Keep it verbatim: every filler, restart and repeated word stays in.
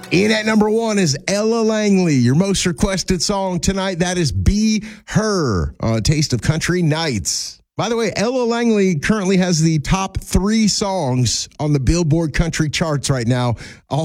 In at number one is Ella Langley, your most requested song tonight. That is Be Her, uh, Taste of Country Nights. By the way, Ella Langley currently has the top three songs on the Billboard country charts right now. All